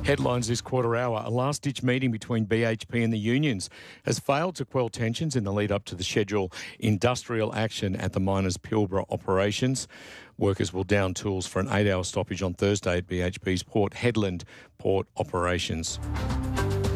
Headlines this quarter hour. A last-ditch meeting between BHP and the unions has failed to quell tensions in the lead-up to the scheduled industrial action at the miners' Pilbara operations. Workers will down tools for an 8-hour stoppage on Thursday at BHP's Port Hedland port operations.